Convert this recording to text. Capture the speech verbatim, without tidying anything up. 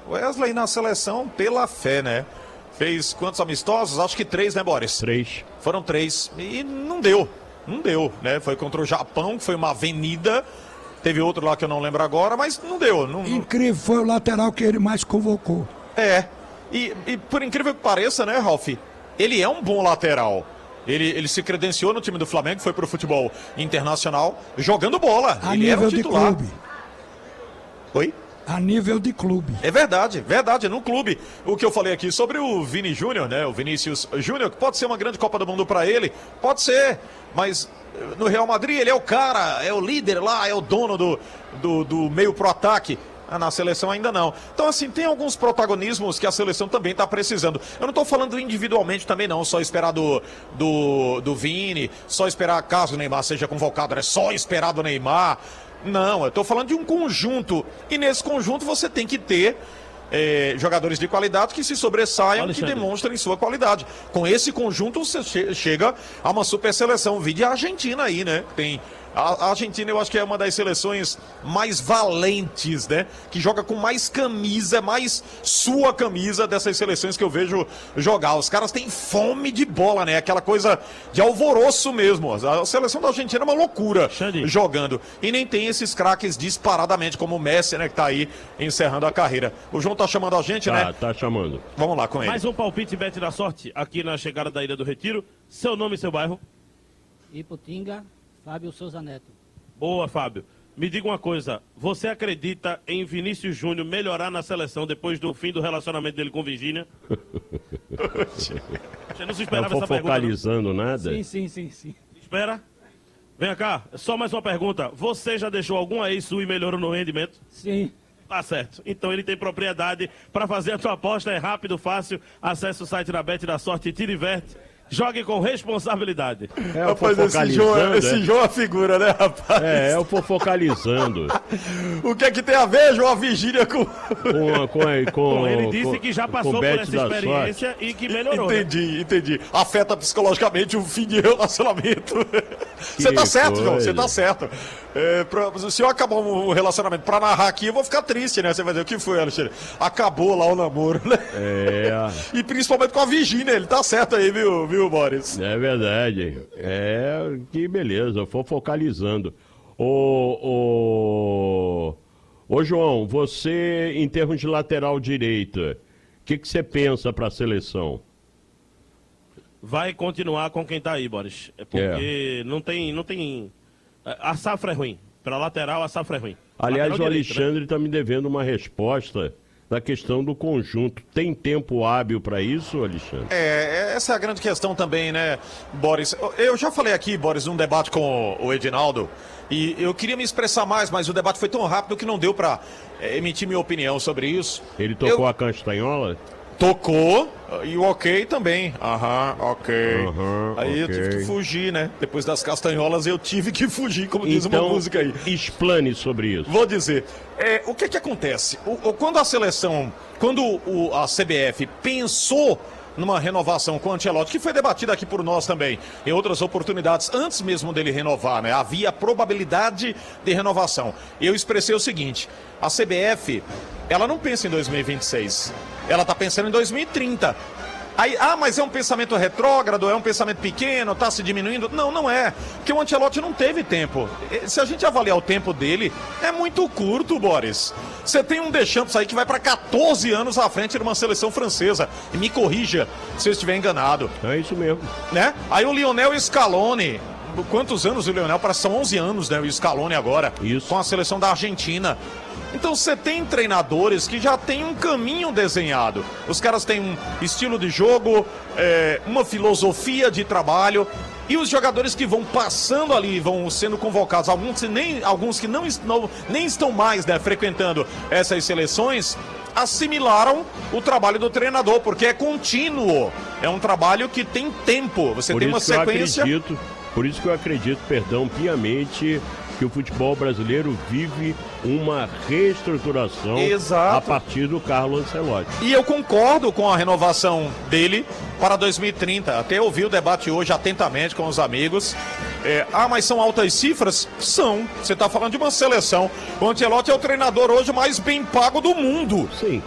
Wesley na seleção pela fé, né? Fez quantos amistosos? Acho que três, né, Boris? Três. Foram três. E não deu. Não deu, né? Foi contra o Japão, que foi uma avenida. Teve outro lá que eu não lembro agora, mas não deu. Não, Incrível, foi o lateral que ele mais convocou. É. E, e por incrível que pareça, né, Ralf? Ele é um bom lateral. Ele, ele se credenciou no time do Flamengo, foi pro futebol internacional, jogando bola. A ele era o nível de titular. clube. Oi? A nível de clube. É verdade, verdade, no clube. O que eu falei aqui sobre o Vini Júnior, né? O Vinícius Júnior, que pode ser uma grande Copa do Mundo para ele, pode ser, mas no Real Madrid ele é o cara, é o líder lá, é o dono do, do, do meio pro ataque. Ah, na seleção ainda não. Então, assim, tem alguns protagonismos que a seleção também está precisando. Eu não estou falando individualmente também, não. Só esperar do, do, do Vini, só esperar caso o Neymar seja convocado, é só esperar do Neymar. Não, eu estou falando de um conjunto. E nesse conjunto você tem que ter é, jogadores de qualidade que se sobressaiam, Alexandre, que demonstrem sua qualidade. Com esse conjunto você che- chega a uma super seleção. Vide a Argentina aí, né? Tem... A Argentina eu acho que é uma das seleções mais valentes, né? Que joga com mais camisa, mais sua camisa dessas seleções que eu vejo jogar. Os caras têm fome de bola, né? Aquela coisa de alvoroço mesmo. A seleção da Argentina é uma loucura Xande. jogando. E nem tem esses craques disparadamente, como o Messi, né? Que tá aí encerrando a carreira. O João tá chamando a gente, tá, né? Tá chamando. Vamos lá com ele. Mais um palpite Bet da Sorte aqui na chegada da Ilha do Retiro. Seu nome e seu bairro? Iputinga. Fábio Souza Neto. Boa, Fábio. Me diga uma coisa, você acredita em Vinícius Júnior melhorar na seleção depois do fim do relacionamento dele com Virgínia? Você não se esperava essa pergunta? Focalizando não? nada? Sim, sim, sim, sim. Espera. Vem cá, só mais uma pergunta. Você já deixou alguma ex sua e melhorou no rendimento? Sim. Tá certo. Então ele tem propriedade para fazer a sua aposta. É rápido, fácil. Acesse o site da Bet da Sorte e te diverte. Jogue com responsabilidade. É, rapaz, esse João, esse é. João é a figura, né, rapaz? É, eu vou focalizando. O que é que tem a ver, João, a Virgínia com... com, com, com Ele disse com, que já passou por essa experiência e que melhorou. Entendi, né? entendi. Afeta psicologicamente o fim de relacionamento. Você tá certo, coisa. João, você tá certo. É, pra, se eu acabar um relacionamento pra narrar aqui, eu vou ficar triste, né? Você vai dizer, o que foi, Alexandre? Acabou lá o namoro, né? É. E principalmente com a Virgínia, ele tá certo aí, viu, viu, Boris? É verdade. É, que beleza, eu vou focalizando. Ô, ô, ô João, você, em termos de lateral direita, o que, que você pensa pra seleção? Vai continuar com quem tá aí, Boris. É porque é. não tem, não tem... A safra é ruim. Para lateral, a safra é ruim. Aliás, lateral o Alexandre está né? me devendo uma resposta da questão do conjunto. Tem tempo hábil para isso, Alexandre? É, essa é a grande questão também, né, Boris? Eu já falei aqui, Boris, num debate com o Edinaldo, e eu queria me expressar mais, mas o debate foi tão rápido que não deu para é, emitir minha opinião sobre isso. Ele tocou eu... a castanhola? Tocou, e o ok também. Aham, ok. Uhum, aí okay. eu tive que fugir, né? Depois das castanholas eu tive que fugir, como diz então, uma música aí. Explane sobre isso. Vou dizer. É, o que que acontece? O, o, quando a seleção, quando o, a C B F pensou numa renovação com o Ancelotti, que foi debatida aqui por nós também, em outras oportunidades, antes mesmo dele renovar, né? Havia probabilidade de renovação. Eu expressei o seguinte, a C B F, ela não pensa em dois mil e vinte e seis, ela está pensando em dois mil e trinta. Aí, ah, mas é um pensamento retrógrado, é um pensamento pequeno, está se diminuindo? Não, não é, porque o Ancelotti não teve tempo. Se a gente avaliar o tempo dele, é muito curto, Boris. Você tem um Deschamps aí que vai para catorze anos à frente de uma seleção francesa. E me corrija se eu estiver enganado. É isso mesmo. Né? Aí o Lionel Scaloni, quantos anos o Lionel? Parece que são onze anos, né? O Scaloni agora, isso. Com a seleção da Argentina. Então você tem treinadores que já têm um caminho desenhado. Os caras têm um estilo de jogo, é, uma filosofia de trabalho. E os jogadores que vão passando ali, vão sendo convocados, alguns, nem, alguns que não, não, nem estão mais, né, frequentando essas seleções, assimilaram o trabalho do treinador, porque é contínuo. É um trabalho que tem tempo. Você por tem uma isso que sequência. Eu acredito, por isso que eu acredito, perdão, piamente, que o futebol brasileiro vive uma reestruturação Exato. A partir do Carlo Ancelotti. E eu concordo com a renovação dele para dois mil e trinta. Até ouvi o debate hoje atentamente com os amigos. É, ah, mas são altas cifras? São. Você está falando de uma seleção. O Ancelotti é o treinador hoje mais bem pago do mundo. Sim.